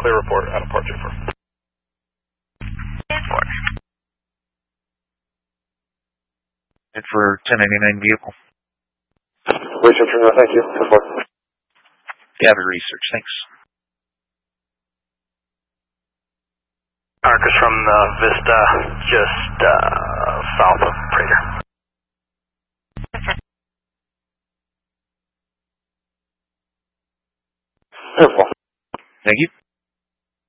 Clear report out of Port Jupiter. And for 1099 vehicle. Research, thank you. Report. Gather research, thanks. Arcus from Vista, just south of Prater. Beautiful. Thank you.